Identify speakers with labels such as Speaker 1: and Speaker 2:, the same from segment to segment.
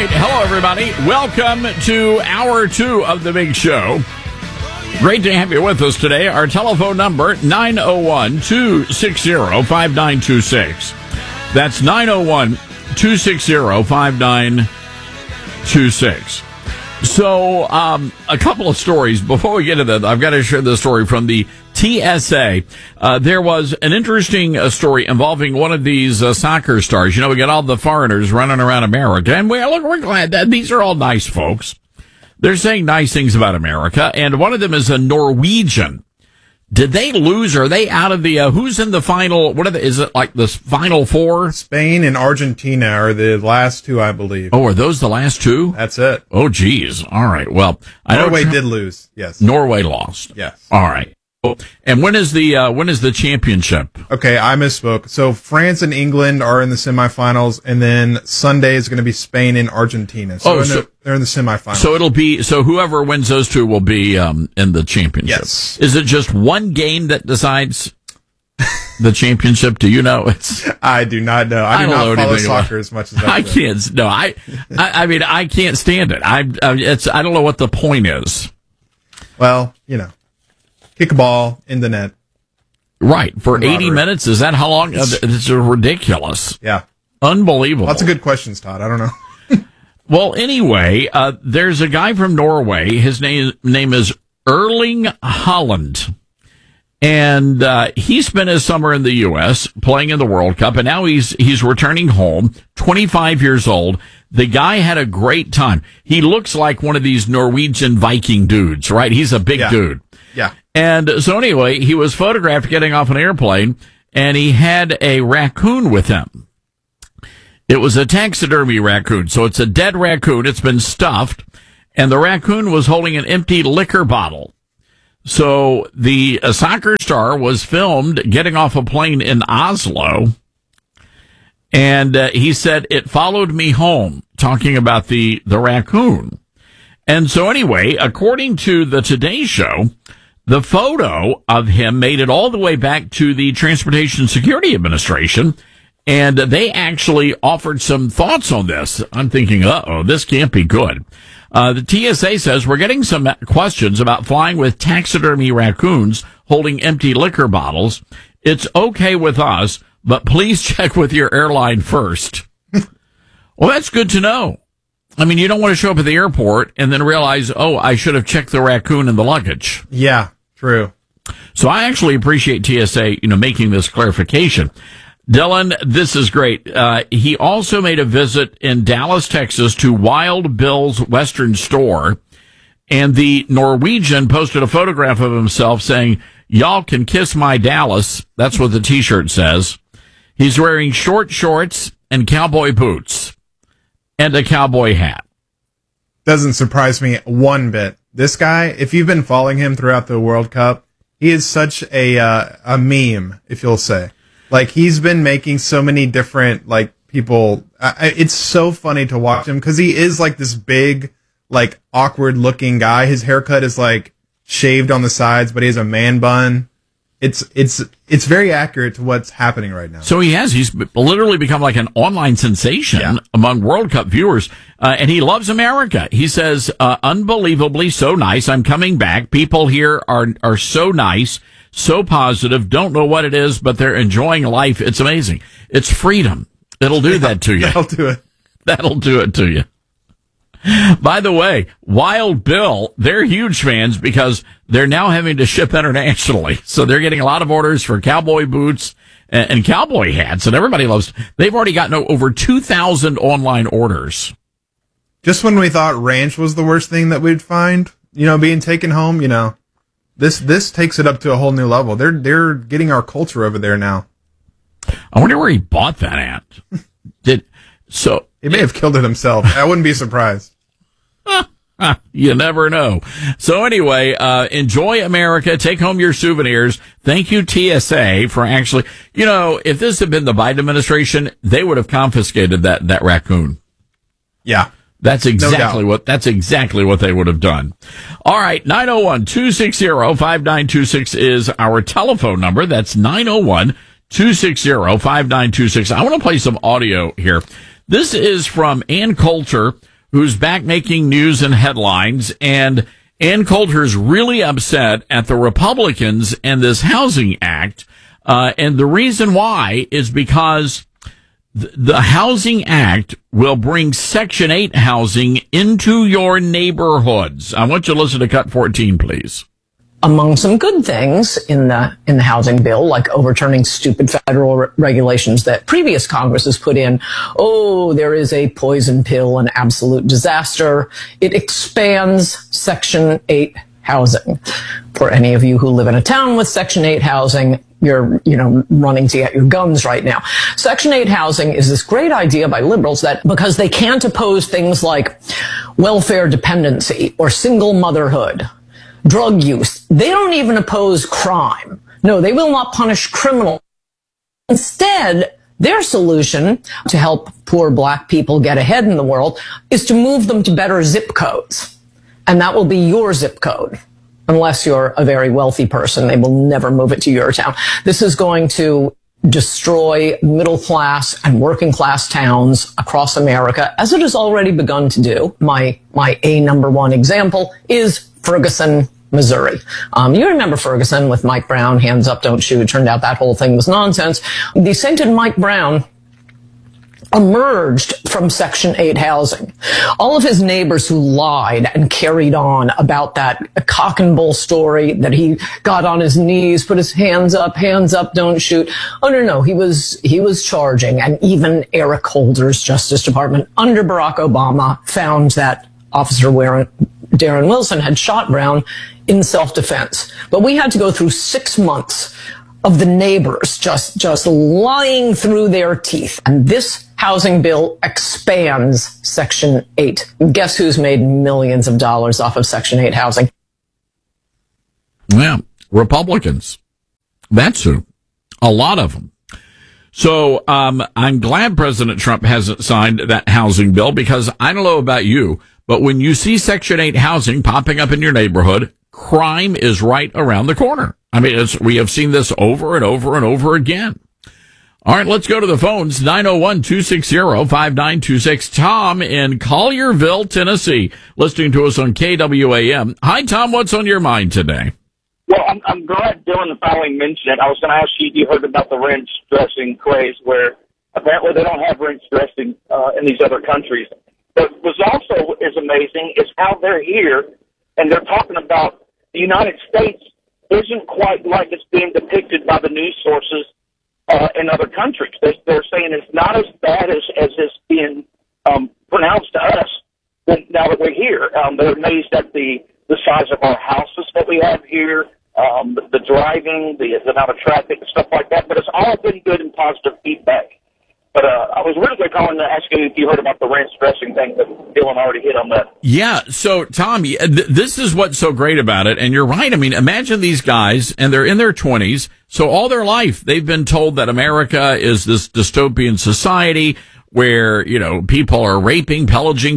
Speaker 1: right. Hello, everybody. Welcome to Hour 2 of The Big Show. Great to have you with us today. Our telephone number, 901-260-5926. That's 901-260-5926. So, a couple of stories. Before we get to that, I've got to share this story from the TSA. There was an interesting story involving one of these soccer stars. You know, we got all the foreigners running around America, and we're glad that these are all nice folks. They're saying nice things about America, and one of them is a Norwegian. Did they lose? Are they out of the, who's in the final, is it like the final four?
Speaker 2: Spain and Argentina are the last two, I believe.
Speaker 1: Oh, are those the last two?
Speaker 2: That's it.
Speaker 1: Oh, geez. All right. Well,
Speaker 2: Norway did lose. Yes.
Speaker 1: Norway lost.
Speaker 2: Yes.
Speaker 1: All right. And when is the championship?
Speaker 2: Okay, I misspoke. So France and England are in the semifinals, and then Sunday is going to be Spain and Argentina. So they're in the semifinals.
Speaker 1: So whoever wins those two will be in the championship.
Speaker 2: Yes.
Speaker 1: Is it just one game that decides the championship? Do you know?
Speaker 2: I do not know. I do not follow soccer as much as I
Speaker 1: can't. No, I mean, I can't stand it. I don't know what the point is.
Speaker 2: Well, you know. Kick a ball in the net.
Speaker 1: Right. For 80 minutes? Is that how long? It's ridiculous.
Speaker 2: Yeah.
Speaker 1: Unbelievable.
Speaker 2: Lots of good questions, Todd. I don't know.
Speaker 1: Well, anyway, there's a guy from Norway. His name is Erling Haaland. And he spent his summer in the U.S. playing in the World Cup, and now he's returning home, 25 years old. The guy had a great time. He looks like one of these Norwegian Viking dudes, right? He's a big dude.
Speaker 2: Yeah.
Speaker 1: And so anyway, he was photographed getting off an airplane, and he had a raccoon with him. It was a taxidermy raccoon, so it's a dead raccoon. It's been stuffed, and the raccoon was holding an empty liquor bottle. So the soccer star was filmed getting off a plane in Oslo, and he said, "It followed me home," talking about the raccoon. And so anyway, according to the Today Show, the photo of him made it all the way back to the Transportation Security Administration, and they actually offered some thoughts on this. I'm thinking, this can't be good. The TSA says, we're getting some questions about flying with taxidermy raccoons holding empty liquor bottles. It's okay with us, but please check with your airline first. Well, that's good to know. I mean, you don't want to show up at the airport and then realize, I should have checked the raccoon in the luggage.
Speaker 2: Yeah, true.
Speaker 1: So I actually appreciate TSA, making this clarification. Dylan, this is great. He also made a visit in Dallas, Texas to Wild Bill's Western Store, and the Norwegian posted a photograph of himself saying, "Y'all can kiss my Dallas." That's what the t-shirt says. He's wearing short shorts and cowboy boots and a cowboy hat.
Speaker 2: Doesn't surprise me one bit. This guy, if you've been following him throughout the World Cup, he is such a meme, if you'll say. Like, he's been making so many different, people. It's so funny to watch him because he is, this big, awkward-looking guy. His haircut is, shaved on the sides, but he has a man bun. It's very accurate to what's happening right now.
Speaker 1: So he's literally become like an online sensation among World Cup viewers, and he loves America. He says, unbelievably so nice. I'm coming back. People here are so nice, so positive. Don't know what it is, but they're enjoying life. It's amazing. It's freedom. It'll do that to you.
Speaker 2: That'll do it.
Speaker 1: That'll do it to you. By the way, Wild Bill, they're huge fans because they're now having to ship internationally. So they're getting a lot of orders for cowboy boots and cowboy hats, and everybody loves. They've already gotten over 2,000 online orders.
Speaker 2: Just when we thought ranch was the worst thing that we'd find, being taken home, this takes it up to a whole new level. They're getting our culture over there now.
Speaker 1: I wonder where he bought that at.
Speaker 2: He may have killed it himself. I wouldn't be surprised.
Speaker 1: You never know. So anyway, enjoy America. Take home your souvenirs. Thank you, TSA, for actually, if this had been the Biden administration, they would have confiscated that raccoon.
Speaker 2: Yeah.
Speaker 1: That's exactly what they would have done. All right. 901-260-5926 is our telephone number. That's 901-260-5926. I want to play some audio here. This is from Ann Coulter, who's back making news and headlines. And Ann Coulter's really upset at the Republicans and this Housing Act. And the reason why is because the Housing Act will bring Section 8 housing into your neighborhoods. I want you to listen to Cut 14, please.
Speaker 3: Among some good things in the housing bill, like overturning stupid federal regulations that previous Congresses put in, there is a poison pill, an absolute disaster. It expands Section 8 housing. For any of you who live in a town with Section 8 housing, you're, running to get your guns right now. Section 8 housing is this great idea by liberals that because they can't oppose things like welfare dependency or single motherhood, drug use, they don't even oppose crime. No, they will not punish criminals. Instead, their solution to help poor black people get ahead in the world is to move them to better zip codes. And that will be your zip code. Unless you're a very wealthy person, they will never move it to your town. This is going to destroy middle class and working class towns across America, as it has already begun to do. My number one example is Ferguson, Missouri. You remember Ferguson with Mike Brown, hands up, don't shoot. It turned out that whole thing was nonsense. The sainted Mike Brown emerged from Section 8 housing. All of his neighbors who lied and carried on about that cock and bull story that he got on his knees, put his hands up, don't shoot. Oh, no, he was charging. And even Eric Holder's Justice Department under Barack Obama found that Officer Darren Wilson had shot Brown in self-defense. But we had to go through 6 months of the neighbors just lying through their teeth. And this housing bill expands Section 8. Guess who's made millions of dollars off of Section 8 housing?
Speaker 1: Yeah, Republicans. That's who. A lot of them. So I'm glad President Trump hasn't signed that housing bill, because I don't know about you, but when you see Section 8 housing popping up in your neighborhood, crime is right around the corner. I mean, we have seen this over and over and over again. All right, let's go to the phones. 901-260-5926. Tom in Collierville, Tennessee, listening to us on KWAM. Hi, Tom. What's on your mind today?
Speaker 4: Well, I'm glad Dylan finally mentioned it. I was going to ask you if you heard about the ranch dressing craze, where apparently they don't have ranch dressing in these other countries. But what also is amazing is how they're here, and they're talking about the United States isn't quite like it's being depicted by the news sources in other countries. They're saying it's not as bad as it's being pronounced to us now that we're here. They're amazed at the size of our houses that we have here, the driving, the amount of traffic and stuff like that. But it's all been good and positive feedback. But I was really calling to ask you if you heard about the ranch dressing thing, but Dylan already hit on that.
Speaker 1: Yeah, so, Tom, this is what's so great about it, and you're right. I mean, imagine these guys, and they're in their 20s, so all their life they've been told that America is this dystopian society where, people are raping, pillaging,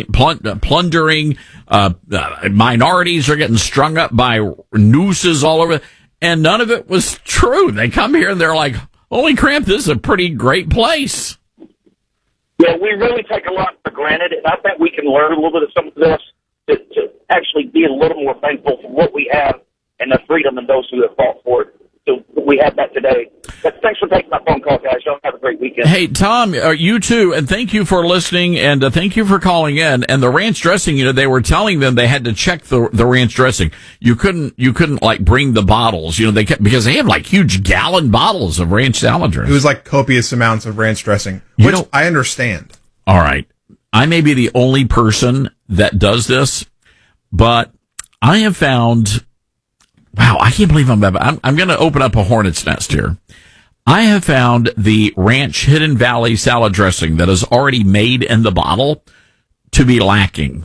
Speaker 1: plundering, minorities are getting strung up by nooses all over, and none of it was true. They come here and they're like, holy crap, this is a pretty great place.
Speaker 4: Yeah, we really take a lot for granted, and I think we can learn a little bit of some of this to actually be a little more thankful for what we have and the freedom and those who have fought for it. So we have that today. But thanks for taking my phone call, guys. Y'all have a great weekend.
Speaker 1: Hey, Tom, you too, and thank you for listening, and thank you for calling in. And the ranch dressing, they were telling them they had to check the ranch dressing. You couldn't like bring the bottles, because they have like huge gallon bottles of ranch salad dressing.
Speaker 2: It was like copious amounts of ranch dressing, which I understand.
Speaker 1: All right. I may be the only person that does this, but I have found, wow, I can't believe I'm going to open up a hornet's nest here. I have found the Ranch Hidden Valley salad dressing that is already made in the bottle to be lacking.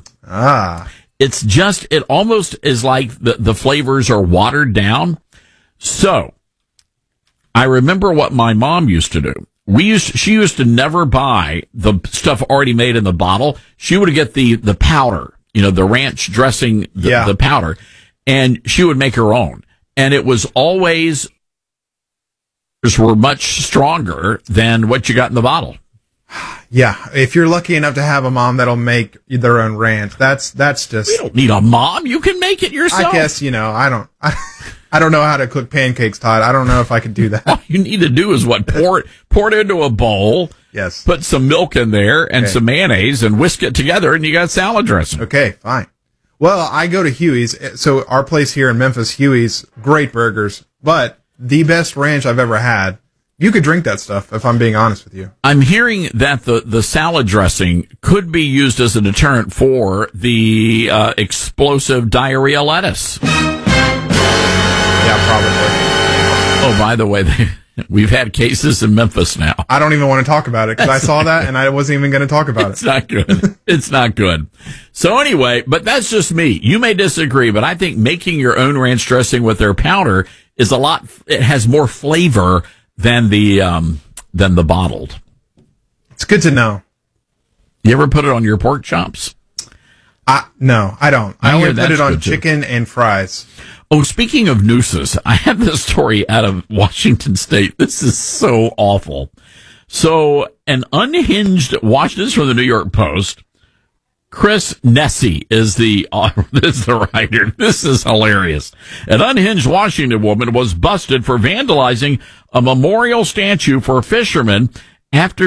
Speaker 1: It almost is like the flavors are watered down. So I remember what my mom used to do. She used to never buy the stuff already made in the bottle. She would get the powder, the ranch dressing, the powder, and she would make her own. And it was always were much stronger than what you got in the bottle.
Speaker 2: Yeah, if you're lucky enough to have a mom that'll make their own ranch, that's just.
Speaker 1: You don't need a mom. You can make it yourself.
Speaker 2: I guess, I don't know how to cook pancakes, Todd. I don't know if I could do that.
Speaker 1: All you need to do is pour it into a bowl.
Speaker 2: Yes.
Speaker 1: Put some milk in there and some mayonnaise and whisk it together, and you got salad dressing.
Speaker 2: Okay, fine. Well, I go to Huey's. So our place here in Memphis, Huey's, great burgers, but the best ranch I've ever had. You could drink that stuff, if I'm being honest with you.
Speaker 1: I'm hearing that the salad dressing could be used as a deterrent for the explosive diarrhea lettuce.
Speaker 2: Yeah, probably.
Speaker 1: Oh, by the way, we've had cases in Memphis now.
Speaker 2: I don't even want to talk about it because I saw that and I wasn't even going to talk about it.
Speaker 1: It's not good. It's not good. So anyway, but that's just me. You may disagree, but I think making your own ranch dressing with their powder is it has more flavor than the bottled.
Speaker 2: It's good to know.
Speaker 1: You ever put it on your pork chops?
Speaker 2: No, I don't. I only put it on chicken and fries.
Speaker 1: Oh, speaking of nooses, I have this story out of Washington State. This is so awful. So an unhinged, watch this from the New York Post. Chris Nesi is the writer. This is hilarious. An unhinged Washington woman was busted for vandalizing a memorial statue for a fisherman after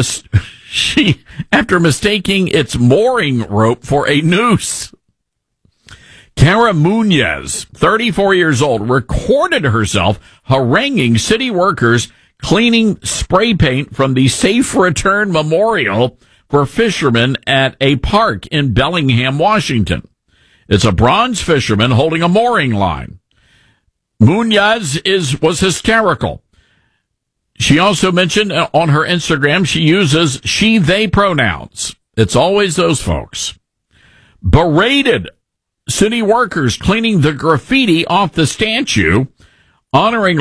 Speaker 1: after mistaking its mooring rope for a noose. Cara Munoz, 34 years old, recorded herself haranguing city workers cleaning spray paint from the Safe Return Memorial for fishermen at a park in Bellingham, Washington. It's a bronze fisherman holding a mooring line. Munoz was hysterical. She also mentioned on her Instagram she uses she, they pronouns. It's always those folks. Berated city workers cleaning the graffiti off the statue, honoring